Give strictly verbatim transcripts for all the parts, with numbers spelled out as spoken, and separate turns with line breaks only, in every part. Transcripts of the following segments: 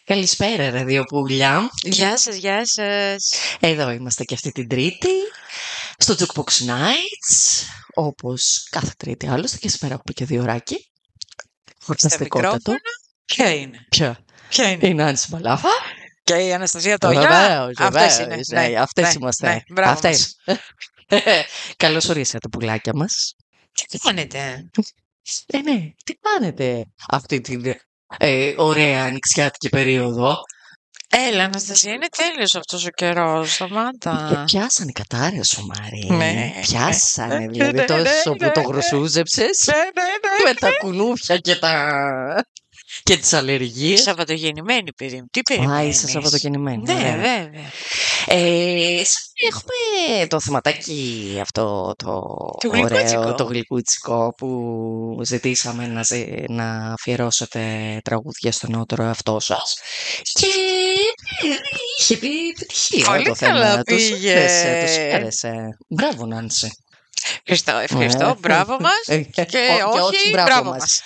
Καλησπέρα, ραδιοπούλια.
Γεια σας, γεια σας.
Εδώ είμαστε και αυτή την Τρίτη, στο Jukebox Nights, όπως κάθε Τρίτη άλλωστε, και σήμερα έχουμε και δύο ωράκι.
Χορταστικότατο. Ποια είναι?
Ποια?
Ποια είναι?
Η Νάνση Μαλάφα.
Και η Αναστασία Τόγια.
Βεβαίως,
Αυτές
βεβαίως,
είναι.
ναι,
Ναι,
αυτές
ναι,
είμαστε.
ναι, μπράβο
Αυτές. Καλώς ορίσατε, πουλάκια μας.
Τι κάνετε?
Ε, ναι, τι κάνετε αυτή την ε, ωραία ανοιξιάτικη περίοδο?
Έλα, Αναστασία, είναι τέλειος αυτός ο καιρός.
Και
Σταμάτα.
πιάσανε κατάρες σου, Μαρή.
Ναι,
Πιάσανε,
ναι,
δηλαδή
ναι,
τόσο
ναι,
που το
ναι.
γρουσούζεψες
Ναι, ναι, ναι.
με τα κουνούπια και, τα... και τις αλλεργίες.
Σαββατογεννημένη, παιδί μου. Τι
Α,
περιμένεις?
είσαι Σαββατογεννημένη.
Ναι,
ωραία.
βέβαια.
Ε, έχουμε το θεματάκι αυτό το,
Το
ωραίο,
γλυκούτσικο.
το γλυκούτσικο που ζητήσαμε να, ζε- να αφιερώσετε τραγούδια στον νεότερο εαυτό σας. Και ε, είχε πει επιτυχία
Πολύ
το
καλά
θέμα. Τους
πήγε.
άρεσε, τους άρεσε. Μπράβο, Νάνση.
Ευχαριστώ, ευχαριστώ.
Ε,
Μπράβο μας.
ε,
Και
ό-
όχι, μπράβο μας.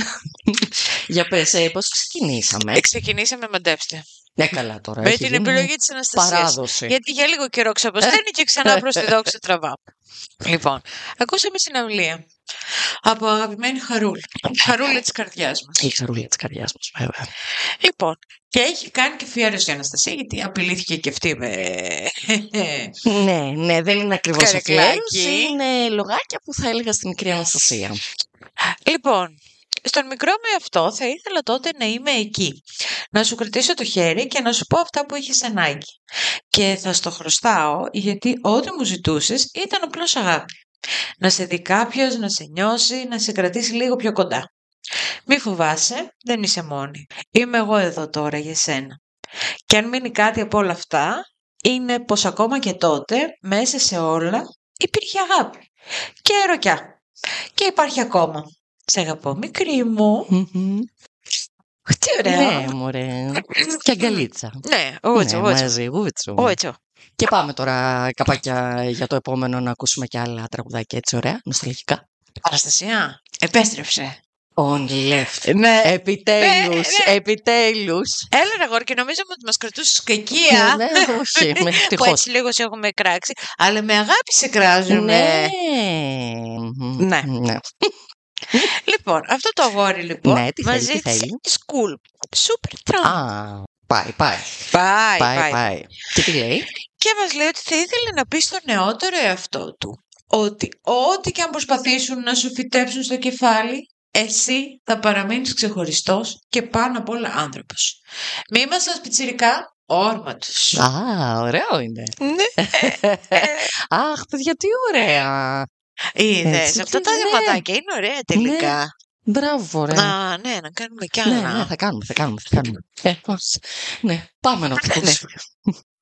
Για πες, ε, πώς ξεκινήσαμε?
Ε, Ξεκινήσαμε, μαντέψτε.
Ναι, καλά τώρα.
Με
έχει
την
γίνει
επιλογή της Αναστασίας.
παράδοση.
Γιατί για λίγο καιρό ξαποσταίνει και ξανά προς τη δόξα τραβά. Λοιπόν, ακούσαμε συναυλία από αγαπημένη Χαρούλα. Χαρούλα της καρδιάς μας.
Η χαρούλα της καρδιάς μας, βέβαια.
Λοιπόν, και έχει κάνει και αφιέρωση η Αναστασία, γιατί απειλήθηκε και αυτή με...
Ναι, ναι, δεν είναι ακριβώς
Καρεκλάκι.
αφιέρωση, είναι λογάκια που θα έλεγα στη μικρή Αναστασία.
Λοιπόν, στον μικρό με αυτό θα ήθελα τότε να είμαι εκεί. Να σου κρατήσω το χέρι και να σου πω αυτά που έχεις ανάγκη. Και θα στο χρωστάω, γιατί ό,τι μου ζητούσες ήταν απλώς αγάπη. Να σε δει κάποιος, να σε νιώσει, να σε κρατήσει λίγο πιο κοντά. Μη φοβάσαι, δεν είσαι μόνη. Είμαι εγώ εδώ τώρα για σένα. Και αν μείνει κάτι από όλα αυτά, είναι πως ακόμα και τότε, μέσα σε όλα, υπήρχε αγάπη. Και ερωτιά. Και υπάρχει ακόμα. Σε αγαπώ, μικρή μου.
Μμμ.
Τι ωραία.
Ναι, μωρέ. Και αγκαλίτσα.
Ναι, ούτσο,
Ναι,
ούτσο.
μαζί, γούτσου.
Ούτσο.
Και πάμε τώρα καπάκια για το επόμενο να ακούσουμε και άλλα τραγουδάκια έτσι ωραία, νοσταλγικά.
Αναστασία, επέστρεψε.
Only left.
Ναι.
Επιτέλους,
ναι.
επιτέλους.
Έλα ρε αγόρι, και νομίζαμε ότι μας κρατούσες κακία.
Ναι, όχι, με
Που
ευτυχώς.
έτσι λίγο σε έχουμε κράξει. Αλλά με αγάπη σε κράζουμε.
Ναι.
Ναι.
Ναι.
Λοιπόν, αυτό το αγόρι λοιπόν
Ναι, τι θέλει,
μας
τι
ζήτησε
θέλει.
school. Super trump.
Α, πάει, πάει.
Πάει,
Πάει,
πάει.
πάει. Και τι λέει?
Και μας λέει ότι θα ήθελε να πει στο νεότερο εαυτό του ότι ό,τι και αν προσπαθήσουν να σου φυτέψουν στο κεφάλι, εσύ θα παραμείνεις ξεχωριστός και πάνω απ' όλα άνθρωπος. Μη ήμασταν πιτσιρικά, όρματος.
Α, ωραίο είναι.
Ναι.
Αχ, παιδιά, τι ωραία.
Είδες,
Έτσι,
αυτά
τι-
τα
ναι.
δεματάκια είναι ωραία τελικά.
Μπράβο, ρε.
Να, ναι, να κάνουμε κι
Ναι,
άλλα.
ναι, θα κάνουμε, θα κάνουμε, θα κάνουμε. Ε, πώς. Ναι, πάμε να το
Ναι.
ακούσουμε.